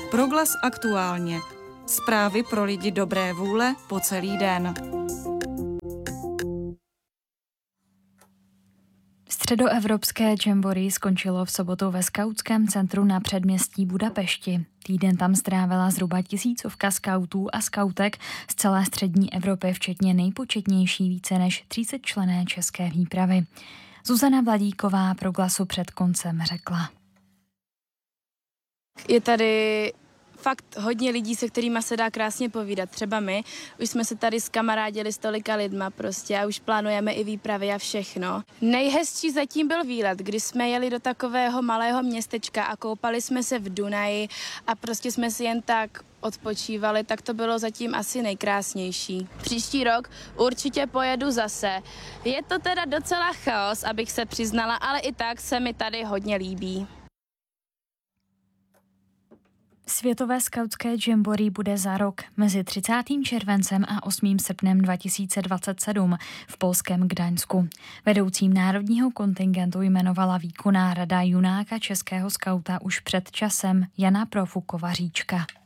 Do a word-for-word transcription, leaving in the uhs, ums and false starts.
Proglas aktuálně. Zprávy pro lidi dobré vůle po celý den. Středoevropské jamboree skončilo v sobotu ve skautském centru na předměstí Budapešti. Týden tam strávila zhruba tisícovka skautů a skautek z celé střední Evropy, včetně nejpočetnější více než třicetičlenné české výpravy. Zuzana Vladíková Proglasu před koncem řekla. Je tady fakt hodně lidí, se kterými se dá krásně povídat. Třeba my, už jsme se tady skamarádili s tolika lidma prostě a už plánujeme i výpravy a všechno. Nejhezčí zatím byl výlet, kdy jsme jeli do takového malého městečka a koupali jsme se v Dunaji a prostě jsme si jen tak odpočívali, tak to bylo zatím asi nejkrásnější. Příští rok určitě pojedu zase. Je to teda docela chaos, abych se přiznala, ale i tak se mi tady hodně líbí. Světové skautské jamboree bude za rok mezi třicátým červencem a osmým srpnem dva tisíce dvacet sedm v polském Gdaňsku. Vedoucím národního kontingentu jmenovala výkonná rada junáka českého skauta už před časem Jana Profukova Říčka.